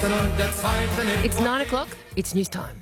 It's 9 o'clock. It's news time.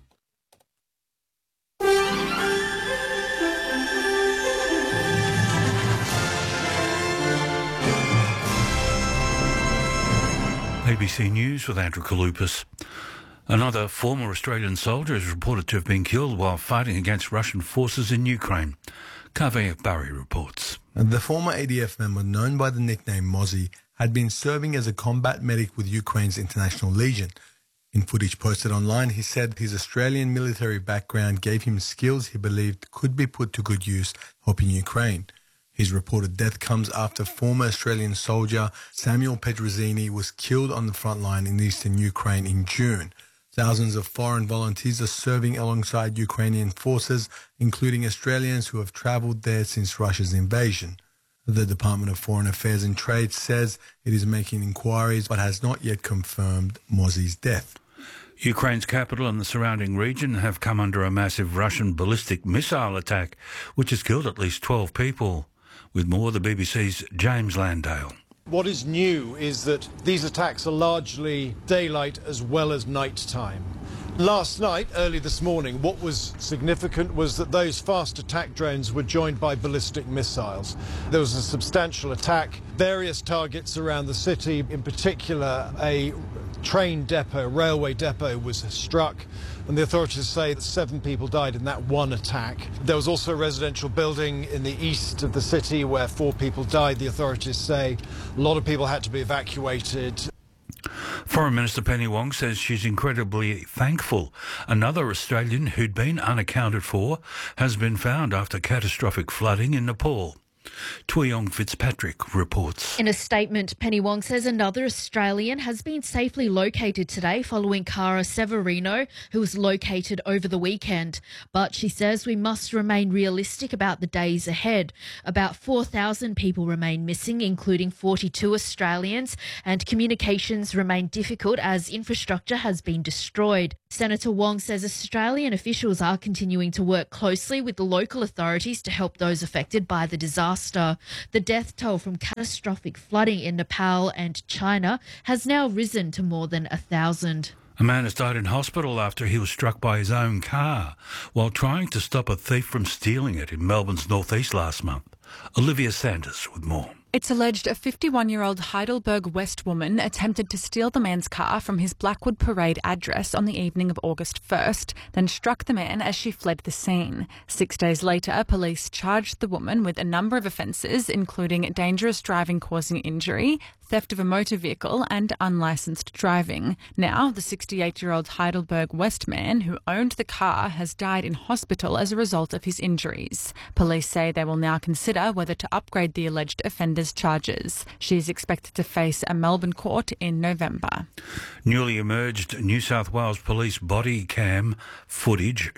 ABC News with Andrew Kaloupas. Another former Australian soldier is reported to have been killed while fighting against Russian forces in Ukraine. Kaveh Barry reports. The former ADF member, known by the nickname Mozzie, had been serving as a combat medic with Ukraine's International Legion. In footage posted online, he said his Australian military background gave him skills he believed could be put to good use helping Ukraine. His reported death comes after former Australian soldier Samuel Petrozzini was killed on the front line in eastern Ukraine in June. Thousands of foreign volunteers are serving alongside Ukrainian forces, including Australians who have travelled there since Russia's invasion. The Department of Foreign Affairs and Trade says it is making inquiries but has not yet confirmed Mozzie's death. Ukraine's capital and the surrounding region have come under a massive Russian ballistic missile attack, which has killed at least 12 people. With more, the BBC's James Landale. What is new is that these attacks are largely daylight as well as night time. Last night, early this morning, what was significant was that those fast attack drones were joined by ballistic missiles. There was a substantial attack, various targets around the city, in particular a train depot, railway depot was struck, and the authorities say that 7 people died in that one attack. There was also a residential building in the east of the city where 4 people died, the authorities say. A lot of people had to be evacuated. Foreign Minister Penny Wong says she's incredibly thankful another Australian who'd been unaccounted for has been found after catastrophic flooding in Nepal. Tuyong Fitzpatrick reports. In a statement, Penny Wong says another Australian has been safely located today following Cara Severino, who was located over the weekend. But she says we must remain realistic about the days ahead. About 4,000 people remain missing, including 42 Australians, and communications remain difficult as infrastructure has been destroyed. Senator Wong says Australian officials are continuing to work closely with the local authorities to help those affected by the disaster. The death toll from catastrophic flooding in Nepal and China has now risen to more than 1,000. A man has died in hospital after he was struck by his own car while trying to stop a thief from stealing it in Melbourne's northeast last month. Olivia Sanders with more. It's alleged a 51-year-old Heidelberg West woman attempted to steal the man's car from his Blackwood Parade address on the evening of August 1st, then struck the man as she fled the scene. 6 days later, police charged the woman with a number of offences, including dangerous driving causing injury, theft of a motor vehicle and unlicensed driving. Now, the 68-year-old Heidelberg West man who owned the car has died in hospital as a result of his injuries. Police say they will now consider whether to upgrade the alleged offender's charges. She is expected to face a Melbourne court in November. Newly emerged New South Wales Police body cam footage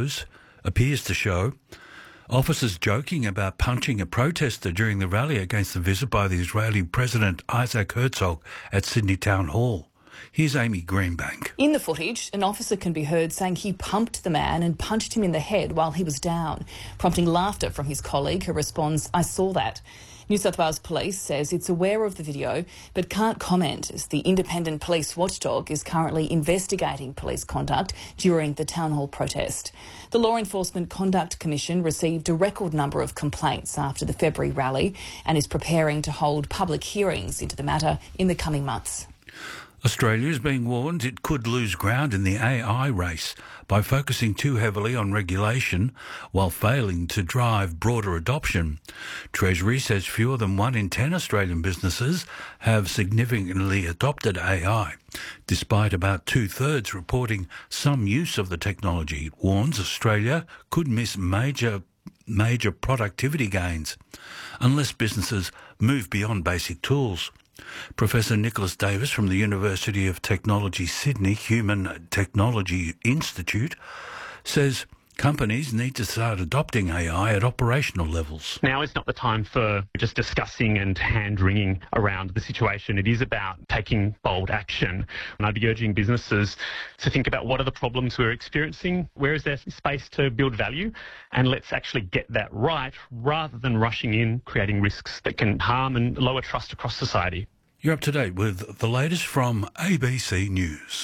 appears to show officers joking about punching a protester during the rally against the visit by the Israeli President Isaac Herzog at Sydney Town Hall. Here's Amy Greenbank. In the footage, an officer can be heard saying he pumped the man and punched him in the head while he was down, prompting laughter from his colleague who responds, "I saw that." New South Wales Police says it's aware of the video but can't comment as the independent police watchdog is currently investigating police conduct during the town hall protest. The Law Enforcement Conduct Commission received a record number of complaints after the February rally and is preparing to hold public hearings into the matter in the coming months. Australia is being warned it could lose ground in the AI race by focusing too heavily on regulation while failing to drive broader adoption. Treasury says fewer than 1 in 10 Australian businesses have significantly adopted AI, despite about 2/3 reporting some use of the technology. It warns Australia could miss major productivity gains unless businesses move beyond basic tools. Professor Nicholas Davis from the University of Technology Sydney Human Technology Institute says companies need to start adopting AI at operational levels. Now is not the time for just discussing and hand-wringing around the situation. It is about taking bold action. And I'd be urging businesses to think about what are the problems we're experiencing, where is there space to build value, and let's actually get that right rather than rushing in, creating risks that can harm and lower trust across society. You're up to date with the latest from ABC News.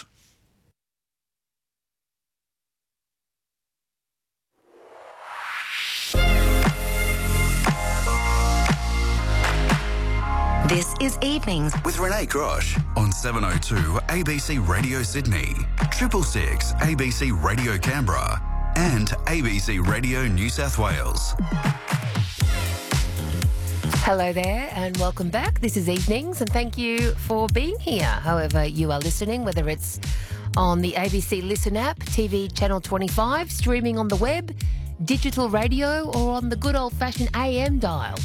This is Evenings with Renee Grosh on 702 ABC Radio Sydney, 666 ABC Radio Canberra and ABC Radio New South Wales. Hello there and welcome back. This is Evenings and thank you for being here. However you are listening, whether it's on the ABC Listen app, TV Channel 25, streaming on the web, digital radio or on the good old-fashioned AM dial.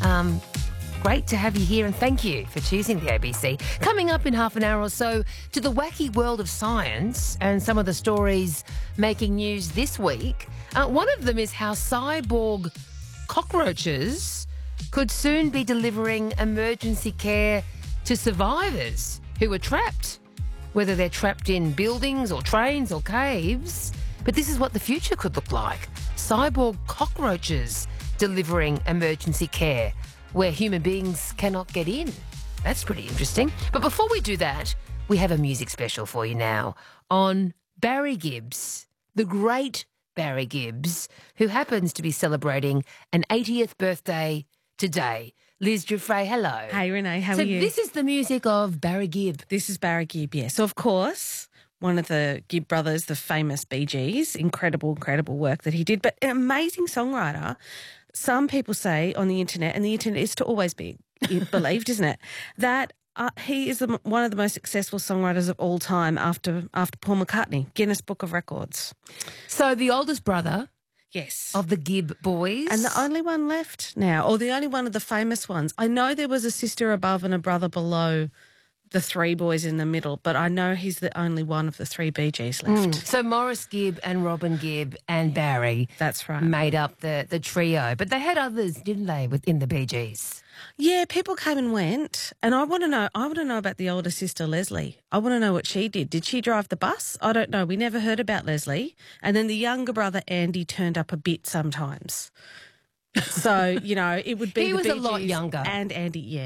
Great to have you here and thank you for choosing the ABC. Coming up in half an hour or so to the wacky world of science and some of the stories making news this week. One of them is how cyborg cockroaches could soon be delivering emergency care to survivors who are trapped, whether they're trapped in buildings or trains or caves. But this is what the future could look like. Cyborg cockroaches delivering emergency care where human beings cannot get in. That's pretty interesting. But before we do that, we have a music special for you now on Barry Gibbs, the great Barry Gibbs, who happens to be celebrating an 80th birthday today. Liz Giuffre, hello. Hey, Renee, how are you? So this is the music of Barry Gibb. This is Barry Gibb, yes. So, of course, one of the Gibb brothers, the famous Bee Gees, incredible work that he did, but an amazing songwriter. Some people say on the internet, and the internet is to always be believed, isn't it, that he is one of the most successful songwriters of all time after Paul McCartney, Guinness Book of Records. So the oldest brother, yes, of the Gibb boys. And the only one left now, or the only one of the famous ones. I know there was a sister above and a brother below the three boys in the middle, but I know he's the only one of the three Bee Gees left. So Maurice Gibb and Robin Gibb and Barry, that's right, made up the trio. But they had others, didn't they, within the Bee Gees? Yeah, people came and went, and I want to know about the older sister Leslie. I want to know what she did. Did she drive the bus? I don't know. We never heard about Leslie. And then the younger brother Andy turned up a bit sometimes. So, you know, it would be he the was Bee a lot Gees younger. And Andy, yeah.